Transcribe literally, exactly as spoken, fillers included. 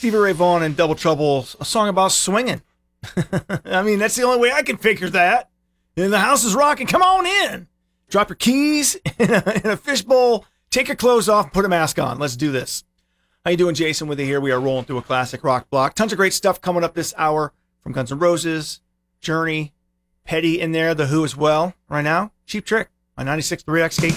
Stevie Ray Vaughan and Double Trouble, a song about swinging. I mean, that's the only way I can figure that. And the house is rocking. Come on in. Drop your keys in a, in a fishbowl. Take your clothes off. Put a mask on. Let's do this. How you doing, Jason? With you here. We are rolling through a classic rock block. Tons of great stuff coming up this hour from Guns N' Roses, Journey, Petty in there, The Who as well. Right now, Cheap Trick on ninety-six point three X K